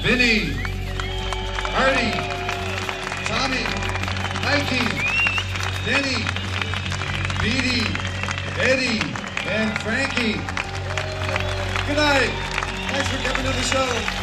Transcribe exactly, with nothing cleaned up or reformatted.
Vinny, Artie, Tommy, Mikey, Denny, Beatty, Eddie, and Frankie. Good night. Thanks for coming to the show.